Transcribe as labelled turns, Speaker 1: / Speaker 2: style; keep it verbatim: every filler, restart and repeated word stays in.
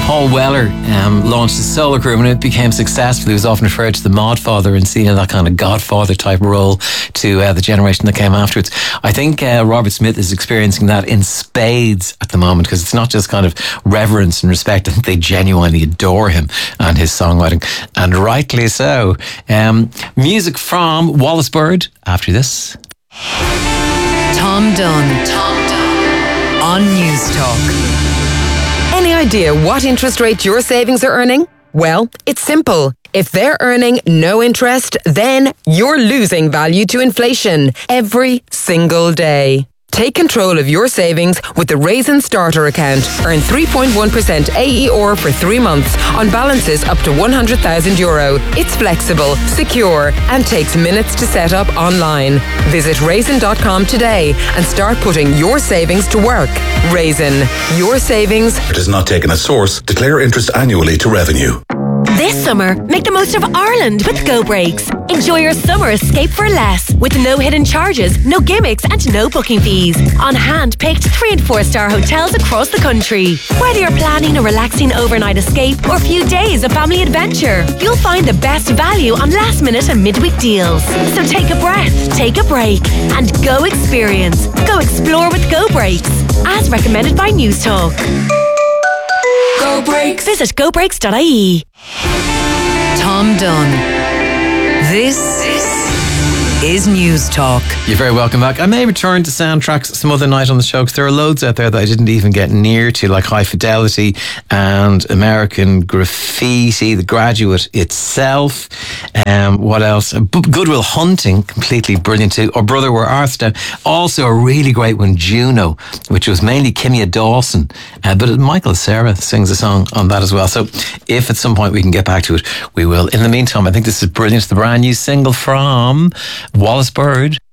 Speaker 1: Paul Weller um, launched his solo career. When it became successful, he was often referred to the Modfather and seen in that kind of Godfather type role to uh, the generation that came afterwards. I think uh, Robert Smith is experiencing that in spades at the moment, because it's not just kind of reverence and respect. I think they genuinely adore him and his songwriting, and rightly so. Um, music from Wallace Bird after this.
Speaker 2: Tom Dunn. Tom Dunn. On News Talk.
Speaker 3: Any idea what interest rate your savings are earning? Well, it's simple. If they're earning no interest, then you're losing value to inflation every single day. Take control of your savings with the Raisin Starter account. Earn three point one percent A E R for three months on balances up to one hundred thousand euro. It's flexible, secure, and takes minutes to set up online. Visit raisin dot com today and start putting your savings to work. Raisin, your savings.
Speaker 4: It is not taken as source. Declare interest annually to revenue.
Speaker 5: This summer, make the most of Ireland with Go Breaks. Enjoy your summer escape for less, with no hidden charges, no gimmicks and no booking fees, on hand-picked three and four star hotels across the country. Whether you're planning a relaxing overnight escape or a few days of family adventure, you'll find the best value on last minute and midweek deals. So take a breath, take a break, and go experience. Go explore with Go Breaks, as recommended by News Talk. Go Breaks. Visit go breaks dot I E.
Speaker 2: Tom Dunn. This is News Talk.
Speaker 1: You're very welcome back. I may return to soundtracks some other night on the show, because there are loads out there that I didn't even get near to, like High Fidelity and American Graffiti, The Graduate itself. Um, what else? B- Goodwill Hunting, completely brilliant too. Or Brother, Where Art Thou? Also a really great one, Juno, which was mainly Kimia Dawson, uh, but Michael Cera sings a song on that as well. So if at some point we can get back to it, we will. In the meantime, I think this is brilliant. The brand new single from Wallace Bird.